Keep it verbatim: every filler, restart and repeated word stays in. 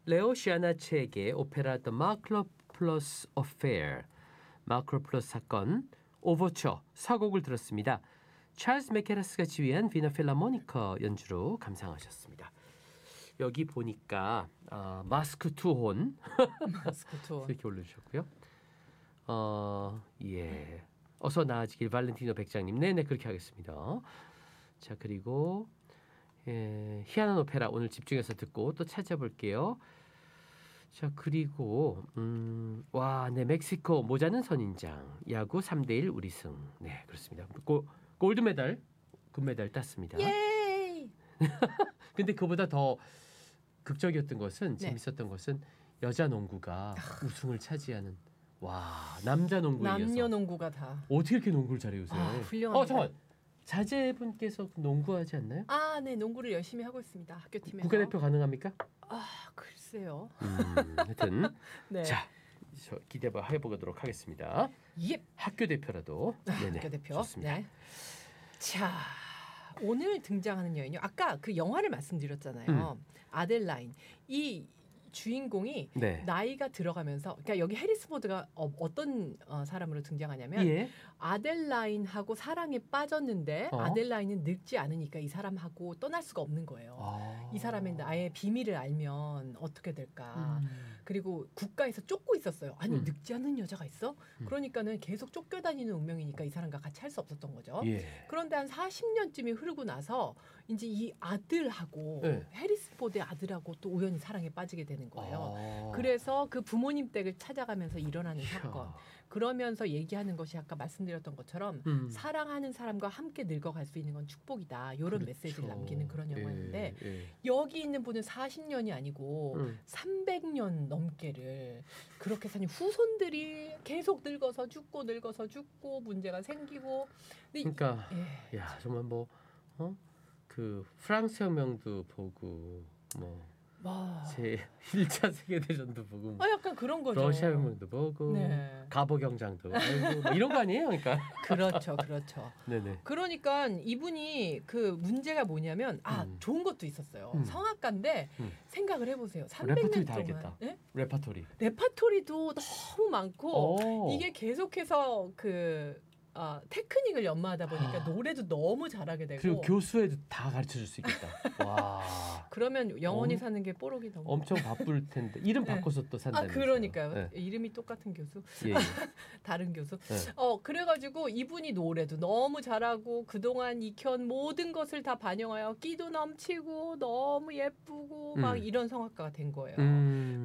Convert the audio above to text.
레오 시아나체의 오페라 The Markopoulos Affair, 마크로플러스 사건 오버처 사곡을 들었습니다. 찰스 메케라스가 지휘한 비나 필라모니커 연주로 감상하셨습니다. 여기 보니까 어, 마스크 투혼 마스크 투혼 이렇게 올려주셨고요. 어, 예. 어서 나아지길 발렌티노 백장님. 네네 그렇게 하겠습니다. 자 그리고 예, 희한한 오페라 오늘 집중해서 듣고 또 찾아볼게요. 자 그리고 음, 와, 네 멕시코 모자는 선인장 야구 삼 대 일 우리 승. 네 그렇습니다. 고, 골드메달 금메달 땄습니다. 예이. 근데 그보다 더 극적이었던 것은 네. 재밌었던 것은 여자 농구가 우승을 차지하는 와 남자 농구에 이어서 남녀 농구가 다 어떻게 이렇게 농구를 잘해요 요새. 아, 훌륭합니다. 어 잠깐 자제분께서 농구하지 않나요? 아, 네 농구를 열심히 하고 있습니다. 학교팀에서. 국가대표 가능합니까? 아, 글쎄요. 음, 하여튼 네. 자 저 기대 해보도록 하겠습니다. 예. 학교 대표라도 네네, 학교 대표. 좋습니다. 네. 자, 오늘 등장하는 여인요. 아까 그 영화를 말씀드렸잖아요. 음. 아델라인. 이 주인공이 네. 나이가 들어가면서 그러니까 여기 해리스 포드가 어, 어떤 어, 사람으로 등장하냐면 예. 아델라인하고 사랑에 빠졌는데 어? 아델라인은 늙지 않으니까 이 사람하고 떠날 수가 없는 거예요. 아. 이 사람의 나의 비밀을 알면 어떻게 될까. 음. 그리고 국가에서 쫓고 있었어요. 아니 음. 늙지 않는 여자가 있어? 음. 그러니까는 계속 쫓겨다니는 운명이니까 이 사람과 같이 할 수 없었던 거죠. 예. 그런데 한 사십 년쯤이 흐르고 나서 이제 이 아들하고 네. 해리스 포드의 아들하고 또 우연히 사랑에 빠지게 되는 거예요. 아. 그래서 그 부모님 댁을 찾아가면서 일어나는 이야. 사건. 그러면서 얘기하는 것이 아까 말씀드렸던 것처럼 음. 사랑하는 사람과 함께 늙어갈 수 있는 건 축복이다. 이런 그렇죠. 메시지를 남기는 그런 영화인데 예, 예. 여기 있는 분은 사십 년이 아니고 음. 삼백 년 넘게를 그렇게 사니 후손들이 계속 늙어서 죽고 늙어서 죽고 문제가 생기고 근데 그러니까 예. 야 정말 뭐 어? 그 프랑스 혁명도 보고 뭐 와. 제 일 차 세계대전도 보고 뭐 아 약간 그런 거죠. 러시아 혁명도 보고 네. 가보경장도 알고 뭐 이런 거 아니에요? 그러니까 그렇죠, 그렇죠. 네네. 그러니까 이분이 그 문제가 뭐냐면 아 음. 좋은 것도 있었어요. 음. 성악가인데 음. 생각을 해보세요. 삼백 레퍼토리 년 다 동안 알겠다. 예? 레파토리. 레파토리도 너무 많고 오. 이게 계속해서 그 아, 테크닉을 연마하다 보니까 노래도 너무 잘하게 되고 그리고 교수에도 다 가르쳐 줄 수 있겠다. 와. 그러면 영원히 엄- 사는 게 뽀록이 너무 엄청 바쁠 텐데 이름 네. 바꿔서 또 아 산다면서요. 그러니까요. 네. 이름이 똑같은 교수, 예, 예. 다른 교수. 네. 어 그래가지고 이분이 노래도 너무 잘하고 그동안 익혀온 모든 것을 다 반영하여 끼도 넘치고 너무 예쁘고 막 음. 이런 성악가가 된 거예요. 음.